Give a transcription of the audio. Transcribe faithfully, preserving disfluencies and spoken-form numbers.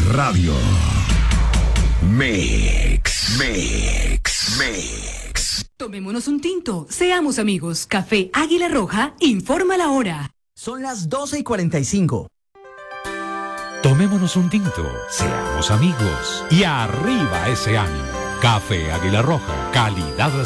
Radio. Mix, mix, mix. Tomémonos un tinto, seamos amigos. Café Águila Roja informa la hora. Son las doce y cuarenta y cinco. Tomémonos un tinto, seamos amigos y arriba ese ánimo. Café Águila Roja, calidad